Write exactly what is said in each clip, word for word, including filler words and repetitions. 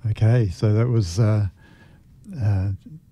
Okay, so that was uh, uh,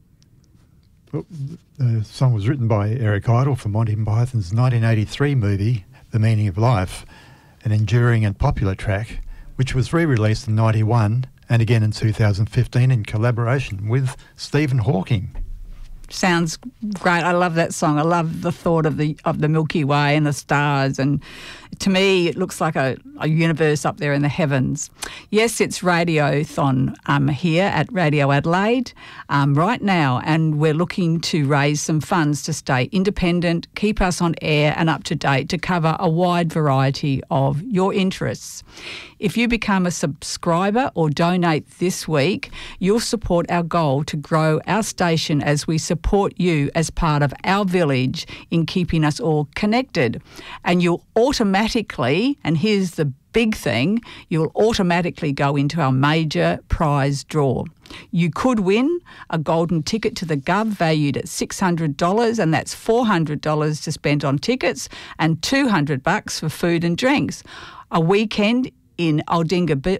the song was written by Eric Idle for Monty Python's nineteen eighty-three movie The Meaning of Life, an enduring and popular track which was re-released in ninety-one and again in two thousand fifteen in collaboration with Stephen Hawking. Sounds great. I love that song. I love the thought of the of the Milky Way and the stars, and to me it looks like a, a universe up there in the heavens. Yes, it's Radiothon um, here at Radio Adelaide um, right now, and we're looking to raise some funds to stay independent, keep us on air and up to date to cover a wide variety of your interests. If you become a subscriber or donate this week, you'll support our goal to grow our station as we support you as part of our village in keeping us all connected. And you'll automatically, and here's the big thing, you'll automatically go into our major prize draw. You could win a golden ticket to the Gov valued at six hundred dollars, and that's four hundred dollars to spend on tickets and two hundred bucks for food and drinks. A weekend in Aldinga,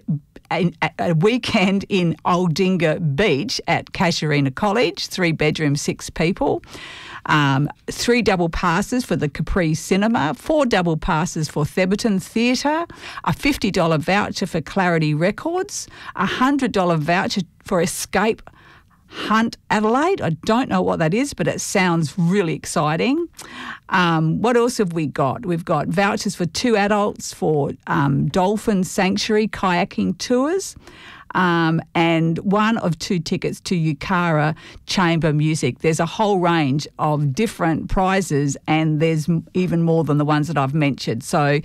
a weekend in Aldinga Beach at Casuarina College, three bedroom, six people. Um, three double passes for the Capri Cinema, four double passes for Theberton Theatre, a fifty dollars voucher for Clarity Records, a one hundred dollars voucher for Escape Hunt Adelaide. I don't know what that is, but it sounds really exciting. Um, what else have we got? We've got vouchers for two adults for um, Dolphin Sanctuary kayaking tours. Um, and one of two tickets to Yukara Chamber Music. There's a whole range of different prizes, and there's even more than the ones that I've mentioned. So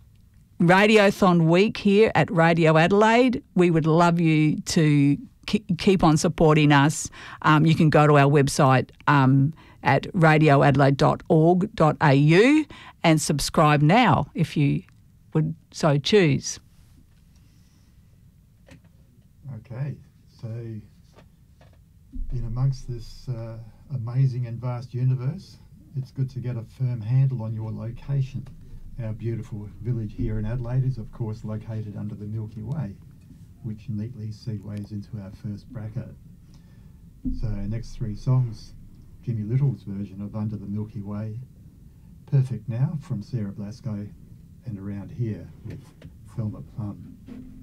Radiothon Week here at Radio Adelaide, we would love you to keep on supporting us. Um, you can go to our website um, at radio adelaide dot org dot a u and subscribe now if you would so choose. Okay, so in amongst this uh, amazing and vast universe, it's good to get a firm handle on your location. Our beautiful village here in Adelaide is of course located under the Milky Way, which neatly segues into our first bracket. So our next three songs, Jimmy Little's version of Under the Milky Way, Perfect Now from Sarah Blasco, and Around Here with Thelma Plum.